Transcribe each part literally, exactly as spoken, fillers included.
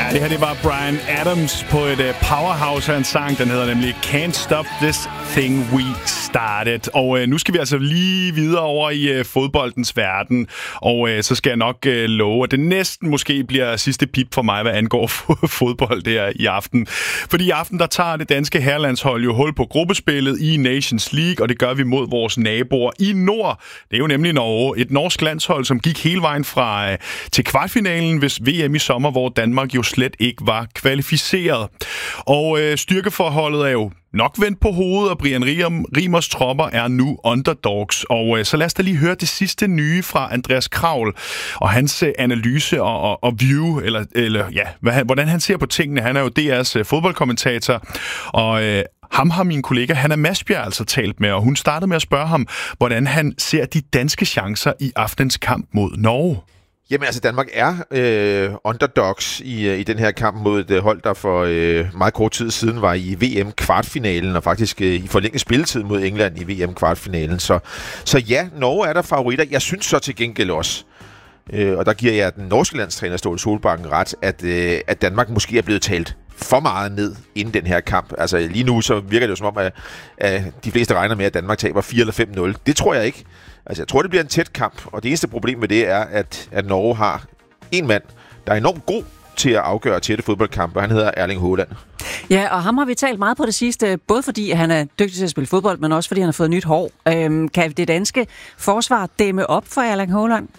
Det her, det var Bryan Adams på et uh, powerhouse af en sang. Den hedder nemlig Can't Stop This Thing We Started. Og uh, nu skal vi altså lige videre over i uh, fodboldens verden. Og uh, så skal jeg nok uh, love, at det næsten måske bliver sidste pip for mig, hvad angår fodbold der i aften. Fordi i aften, der tager det danske herrelandshold jo hul på gruppespillet i Nations League, og det gør vi mod vores naboer i nord. Det er jo nemlig Norge. Et norsk landshold, som gik hele vejen fra uh, til kvartfinalen hvis V M i sommer, hvor Danmark jo slet ikke var kvalificeret. Og øh, styrkeforholdet er jo nok vendt på hovedet, og Brian Riemers tropper er nu underdogs. Og øh, så lad os da lige høre det sidste nye fra Andreas Kravl og hans øh, analyse og, og, og view, eller, eller ja, hvad, hvordan han ser på tingene. Han er jo D R's øh, fodboldkommentator, og øh, ham har min kollega Hanna Masbjerg altså talt med, og hun startede med at spørge ham, hvordan han ser de danske chancer i aftens kamp mod Norge. Jamen altså, Danmark er øh, underdogs i, i den her kamp mod et hold, der for øh, meget kort tid siden var i V M-kvartfinalen, og faktisk øh, i forlænget spilletid mod England i V M-kvartfinalen. Så, så ja, Norge er der favoritter. Jeg synes så til gengæld også, øh, og der giver jeg den norske landstræner Ståle Solbakken ret, at, øh, at Danmark måske er blevet talt for meget ned inden den her kamp. Altså lige nu så virker det jo som om, at, at de fleste regner med, at Danmark taber fire eller fem nul. Det tror jeg ikke. Altså jeg tror, det bliver en tæt kamp, og det eneste problem med det er, at, at Norge har en mand, der er enormt god til at afgøre tætte fodboldkampe, og han hedder Erling Haaland. Ja, og ham har vi talt meget på det sidste, både fordi han er dygtig til at spille fodbold, men også fordi han har fået nyt hår. Øhm, kan det danske forsvar dæmme op for Erling Haaland?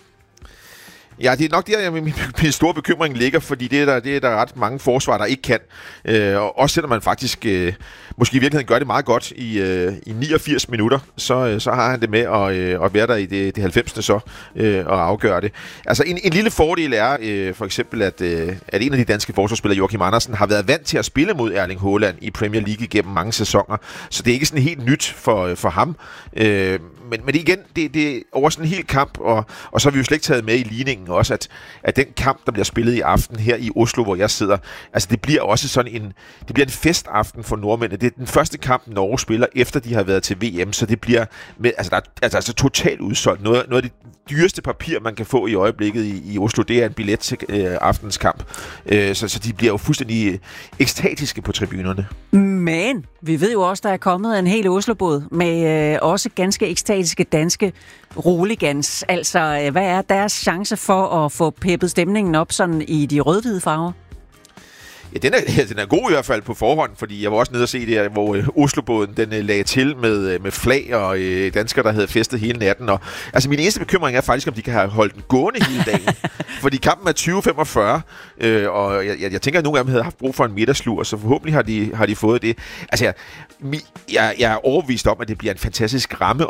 Ja, det er nok der, min, min store bekymring ligger, fordi det er der, det er der ret mange forsvar, der ikke kan. Øh, og også selvom man faktisk øh, måske i virkeligheden gør det meget godt i, øh, i niogfirs minutter, så, øh, så har han det med at, øh, at være der i det, det halvfemste så øh, og afgøre det. Altså en, en lille fordel er øh, for eksempel, at, øh, at en af de danske forsvarsspillere, Joachim Andersen, har været vant til at spille mod Erling Haaland i Premier League igennem mange sæsoner. Så det er ikke sådan helt nyt for, for ham. Øh, men, men igen, det, det er over sådan en hel kamp, og, og så har vi jo slet ikke taget med i ligningen også, at, at den kamp, der bliver spillet i aften her i Oslo, hvor jeg sidder, altså det bliver også sådan en, det bliver en festaften for nordmændene. Det er den første kamp, Norge spiller, efter de har været til V M, så det bliver med, altså der er altså, altså totalt udsolgt. Noget, noget af det dyreste papir, man kan få i øjeblikket i, i Oslo, det er en billet til øh, aftens kamp. Øh, så, så de bliver jo fuldstændig ekstatiske på tribunerne. Men vi ved jo også, der er kommet en hel Oslobåd med øh, også ganske ekstatiske danske roligans. Altså, øh, hvad er deres chance for at få peppet stemningen op sådan i de rød-hvide farver? Ja, den er, den er god i hvert fald på forhånd, fordi jeg var også nede og se det her, hvor øh, Oslobåden den øh, lagde til med, øh, med flag og øh, danskere, der havde festet hele natten. Og, altså min eneste bekymring er faktisk, om de kan have holdt den gående hele dagen. Fordi kampen er tyve femogfyrre, øh, og jeg, jeg, jeg tænker, at nogle af dem havde haft brug for en middagslur, så forhåbentlig har de, har de fået det. Altså jeg, jeg, jeg er overbevist om, at det bliver en fantastisk ramme